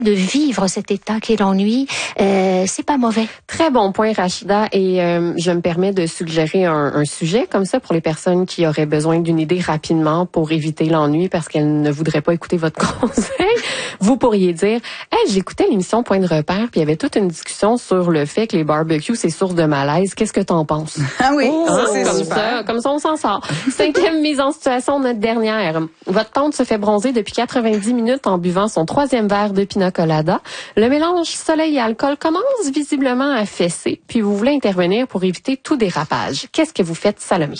de vivre cet état qu'est l'ennui, c'est pas mauvais. Très bon point, Rachida, et je me permets de suggérer un sujet comme ça pour les personnes qui auraient besoin d'une idée rapidement pour éviter l'ennui parce qu'elles ne voudraient pas écouter votre conseil. Vous pourriez dire, hey, j'écoutais l'émission Point de repère, puis il y avait toute une discussion sur le fait que les barbecues, c'est source de malaise. Qu'est-ce que t'en penses? Ah oui, ça, c'est comme super. comme ça, on s'en sort. 5e mise en situation, notre dernière. Votre tante se fait bronzer depuis 90 minutes en buvant son 3e verre de pina colada. Le mélange soleil et alcool commence visiblement à fesser, puis vous voulez intervenir pour éviter tout dérapage. Qu'est-ce que vous faites, Salomé?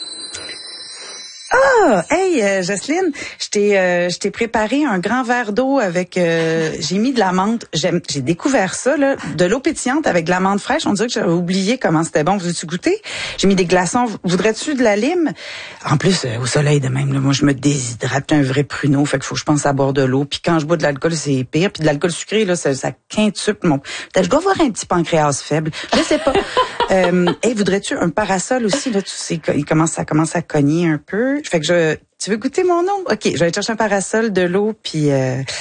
Ah, hey, Jocelyne, je t'ai préparé un grand verre d'eau avec, j'ai mis de la menthe. J'ai découvert ça, là, de l'eau pétillante avec de la menthe fraîche. On dirait que j'avais oublié comment c'était bon. Veux-tu goûter? J'ai mis des glaçons. Voudrais-tu de la lime? En plus, au soleil de même, là, moi, je me déshydrate, un vrai pruneau. Fait qu'il faut que je pense à boire de l'eau. Puis quand je bois de l'alcool, c'est pire. Puis de l'alcool sucré, là, ça quintuple mon... Peut-être je dois avoir un petit pancréas faible. Je sais pas. Hey, voudrais-tu un parasol aussi? Là, tu sais, ça commence à cogner un peu. Fait que tu veux goûter mon eau? OK, je vais aller chercher un parasol, de l'eau, puis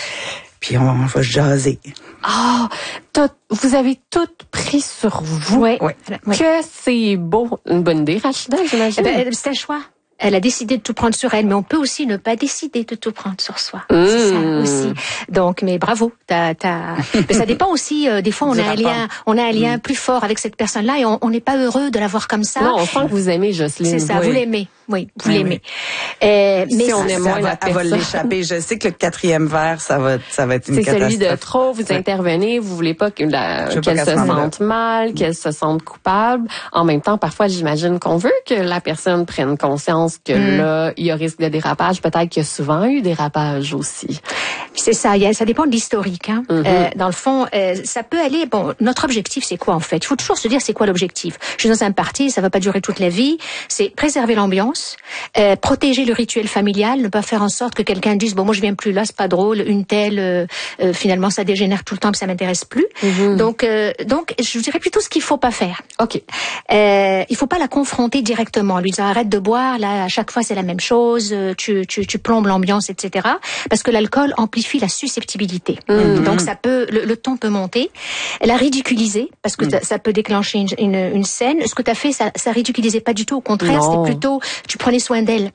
on va jaser. Ah, vous avez tout pris sur vous. Oui. Que c'est beau. Une bonne idée, Rachida, j'imagine. C'est un choix. Elle a décidé de tout prendre sur elle, mais on peut aussi ne pas décider de tout prendre sur soi. C'est ça aussi. Donc, mais bravo. Mais ça dépend aussi. Des fois, on a un lien plus fort avec cette personne-là et on n'est pas heureux de la voir comme ça. Non, on sent que vous aimez Jocelyne. C'est ça, vous l'aimez. Oui, vous l'aimez. Mais si on aime moins elle va l'échapper. Je sais que le 4e verre, ça va être une catastrophe. C'est celui de trop. Vous intervenez. Vous voulez pas qu'elle se sente mal, qu'elle se sente coupable. En même temps, parfois, j'imagine qu'on veut que la personne prenne conscience que là, il y a risque de dérapage. Peut-être qu'il y a souvent eu dérapage aussi. C'est ça. Ça dépend de l'historique. Hein. Dans le fond, ça peut aller. Bon, notre objectif, c'est quoi en fait? Il faut toujours se dire c'est quoi l'objectif. Je suis dans un party, ça va pas durer toute la vie. C'est préserver l'ambiance, protéger le rituel familial, ne pas faire en sorte que quelqu'un dise bon, moi je viens plus là, c'est pas drôle. Une telle, finalement, ça dégénère tout le temps, puis ça m'intéresse plus. Donc, je dirais plutôt ce qu'il faut pas faire. Ok. Il faut pas la confronter directement, lui dire arrête de boire. Là, à chaque fois, c'est la même chose. Tu plombes l'ambiance, etc. Parce que l'alcool amplifie la susceptibilité. Donc ça peut, le ton peut monter. La ridiculiser parce que ça peut déclencher une scène. Ce que tu as fait, ça ridiculisait pas du tout. Au contraire, c'était plutôt tu prenais soin d'elle.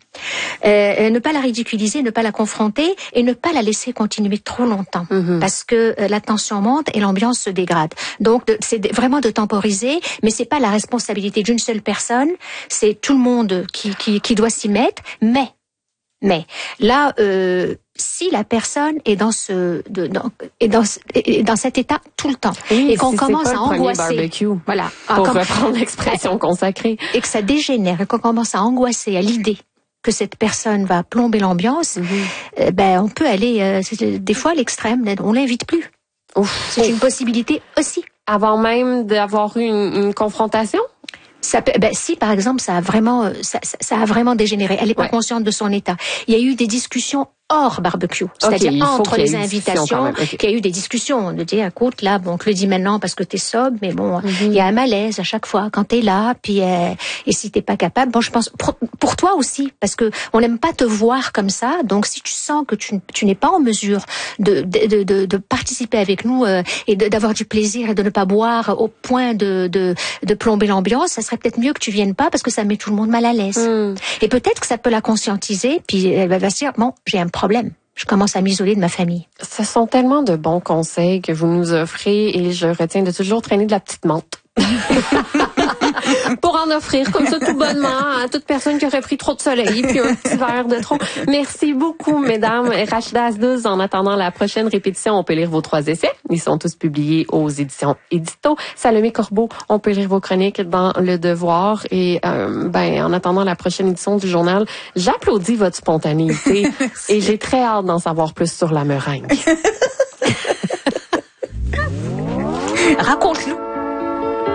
Ne pas la ridiculiser, ne pas la confronter et ne pas la laisser continuer trop longtemps parce que la tension monte et l'ambiance se dégrade. Donc c'est vraiment de temporiser, mais c'est pas la responsabilité d'une seule personne. C'est tout le monde qui doit s'y mettre. Mais là, si la personne est dans cet état tout le temps et qu'on commence à angoisser, voilà, pour reprendre l'expression consacrée, et que ça dégénère et qu'on commence à angoisser à l'idée que cette personne va plomber l'ambiance, on peut aller des fois à l'extrême. On l'invite plus. C'est une possibilité aussi. Avant même d'avoir eu une confrontation. Ça peut, si par exemple ça a vraiment dégénéré, elle n'est pas consciente de son état. Il y a eu des discussions hors barbecue, c'est-à-dire entre les invitations, qu'il y a eu des discussions de dire écoute là, bon, on te le dit maintenant parce que t'es sobre, mais bon, il y a un malaise à chaque fois quand t'es là, puis et si t'es pas capable, bon, je pense pour toi aussi, parce que on n'aime pas te voir comme ça, donc si tu sens que tu n'es pas en mesure de participer avec nous et d'avoir du plaisir et de ne pas boire au point de plomber l'ambiance, ça serait peut-être mieux que tu viennes pas parce que ça met tout le monde mal à l'aise. Et peut-être que ça peut la conscientiser, puis elle va se dire bon, j'ai un problème. Je commence à m'isoler de ma famille. Ce sont tellement de bons conseils que vous nous offrez et je retiens de toujours traîner de la petite menthe. Pour en offrir comme ça tout bonnement à toute personne qui aurait pris trop de soleil puis un petit verre de trop. Merci beaucoup, mesdames. Rachida Asdouz, en attendant la prochaine répétition, on peut lire vos 3 essais. Ils sont tous publiés aux éditions Édito. Salomé Corbeau, on peut lire vos chroniques dans Le Devoir. Et en attendant la prochaine édition du journal, j'applaudis votre spontanéité et j'ai très hâte d'en savoir plus sur la meringue. Raconte-nous.